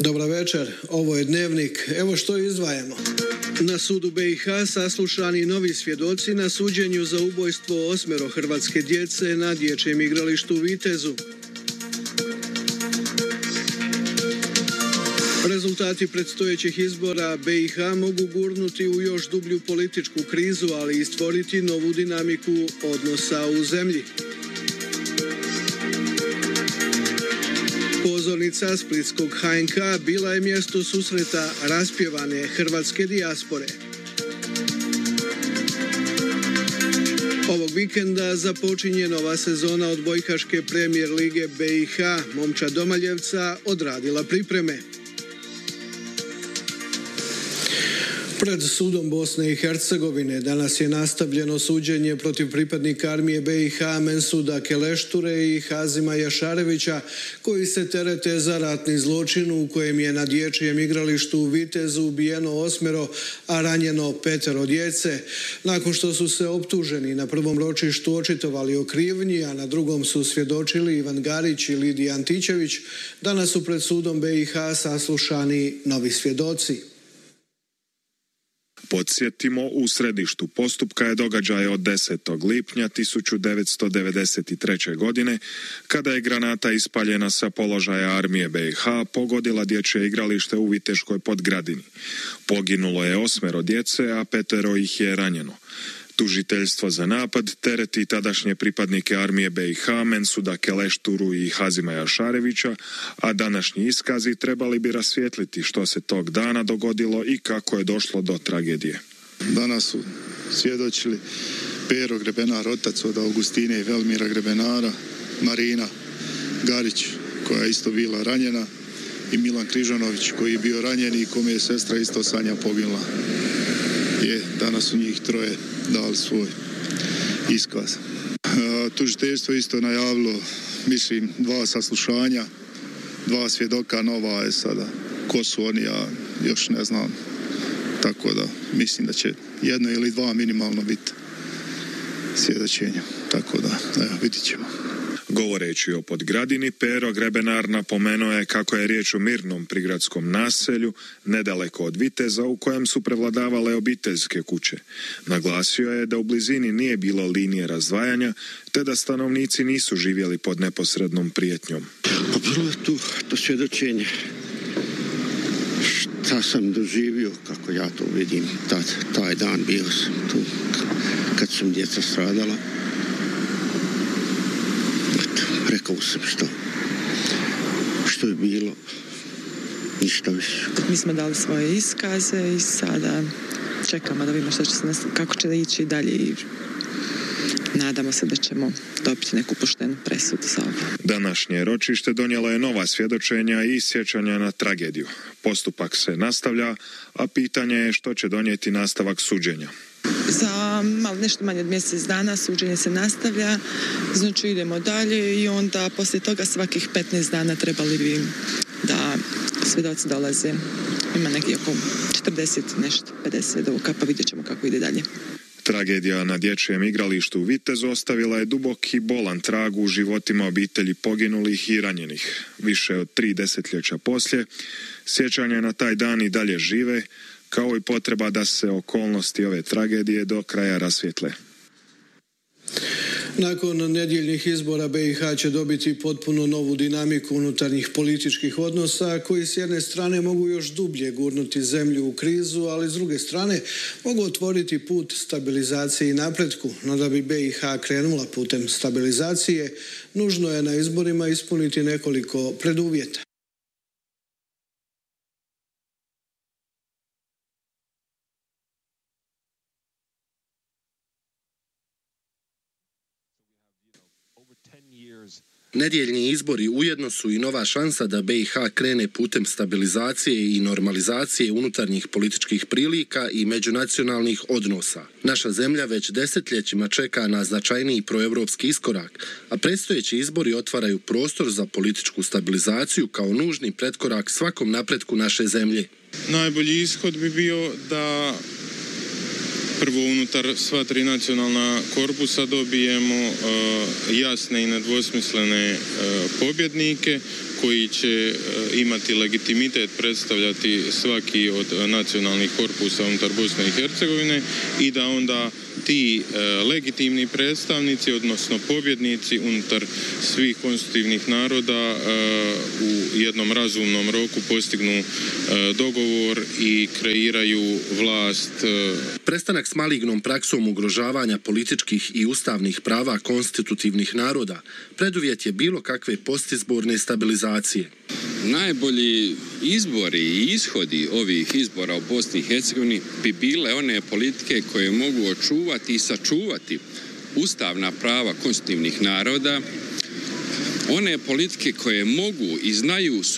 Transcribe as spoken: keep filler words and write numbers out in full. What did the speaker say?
Dobar večer, ovo je Dnevnik. Evo što izdvajamo. Na sudu B i H saslušani novi svjedoci na suđenju za ubojstvo osmero hrvatske djece na dječjem igralištu u Vitezu. Rezultati predstojećih izbora B i H mogu gurnuti u još dublju političku krizu, ali i stvoriti novu dinamiku odnosa u zemlji. Pozornica splitskog H N K bila je mjesto susreta raspjevane hrvatske dijaspore. Ovog vikenda započinje nova sezona odbojkaške premijer lige B i H. Momčad Domaljevca odradila pripreme. Pred sudom Bosne i Hercegovine danas je nastavljeno suđenje protiv pripadnika armije B i H Mensuda Kelešture i Hazima Jašarevića, koji se terete za ratni zločin u kojem je na dječjem igralištu u Vitezu ubijeno osmero, a ranjeno petero djece. Nakon što su se optuženi na prvom ročištu očitovali o krivnji, a na drugom su svjedočili Ivan Garić i Lidija Antičević, danas su pred sudom B i H saslušani novi svjedoci. Podsjetimo, u središtu postupka je događaj od desetog lipnja tisuću devetsto devedeset treće. godine, kada je granata ispaljena sa položaja armije B i H pogodila dječje igralište u Viteškoj Podgradini. Poginulo je osmero djece, a petero ih je ranjeno. Tužiteljstvo za napad tereti tadašnje pripadnike armije B i H Mensuda Kelešturu i Hazima Jašarevića, a današnji iskazi trebali bi rasvijetliti što se tog dana dogodilo i kako je došlo do tragedije. Danas su svjedočili Pero Grebenar, otac od Augustine i Velmira Grebenara, Marina Garić, koja je isto bila ranjena, i Milan Križanović, koji je bio ranjen i kome je sestra isto Sanja poginula. Je, danas su njih troje dali svoj iskaz. Tužiteljstvo isto najavilo, mislim, dva saslušanja, dva svjedoka, nova je sada. Ko su oni, ja još ne znam. Tako da mislim da će jedno ili dva minimalno biti svjedočenja. Tako da, evo, vidit ćemo. Govoreći o Podgradini, Pero Grebenar napomenuo je kako je riječ o mirnom prigradskom naselju, nedaleko od Viteza, u kojem su prevladavale obiteljske kuće. Naglasio je da u blizini nije bilo linije razdvajanja, te da stanovnici nisu živjeli pod neposrednom prijetnjom. Pa prvo je tu to svjedočenje. Šta sam doživio, kako ja to vidim, tad, taj dan bio sam tu, kad sam djeca stradala. Rekao sam što, što je bilo, ništa više. Mi smo dali svoje iskaze i sada čekamo da vidimo što će se nas, kako će da ići dalje i nadamo se da ćemo dobiti neku poštenu presudu za ovo. Današnje ročište donijelo je nova svjedočenja i sjećanja na tragediju. Postupak se nastavlja, a pitanje je što će donijeti nastavak suđenja. Za malo nešto manje od mjesec dana suđenje se nastavlja, znači idemo dalje i onda poslije toga svakih petnaest dana trebali bi da svjedoci dolaze. Ima neki oko četrdeset, nešto, pedeset svjedoka, pa vidjet ćemo kako ide dalje. Tragedija na dječjem igralištu u Vitezu ostavila je dubok i bolan trag u životima obitelji poginulih i ranjenih. Više od tri desetljeća poslije, sjećanja na taj dan i dalje žive, kao i potreba da se okolnosti ove tragedije do kraja rasvijetle. Nakon nedjeljnih izbora B i H će dobiti potpuno novu dinamiku unutarnjih političkih odnosa koji s jedne strane mogu još dublje gurnuti zemlju u krizu, ali s druge strane mogu otvoriti put stabilizaciji i napretku. No da bi B i H krenula putem stabilizacije, nužno je na izborima ispuniti nekoliko preduvjeta. Nedjeljni izbori ujedno su i nova šansa da B i H krene putem stabilizacije i normalizacije unutarnjih političkih prilika i međunacionalnih odnosa. Naša zemlja već desetljećima čeka na značajniji proevropski iskorak, a predstojeći izbori otvaraju prostor za političku stabilizaciju kao nužni pretkorak svakom napretku naše zemlje. Najbolji ishod bi bio da prvo unutar sva tri nacionalna korpusa dobijemo uh, jasne i nedvosmislene uh, pobjednike koji će imati legitimitet predstavljati svaki od nacionalnih korpusa unutar Bosne i Hercegovine i da onda ti legitimni predstavnici, odnosno pobjednici unutar svih konstitutivnih naroda u jednom razumnom roku postignu dogovor i kreiraju vlast. Prestanak s malignom praksom ugrožavanja političkih i ustavnih prava konstitutivnih naroda preduvjet je bilo kakve postizborne stabilizacije. Najbolji izbori i ishodi ovih izbora u Bosni i Hercegovini bi bile one politike koje mogu očuvati i sačuvati ustavna prava konstitutivnih naroda, one politike koje mogu i znaju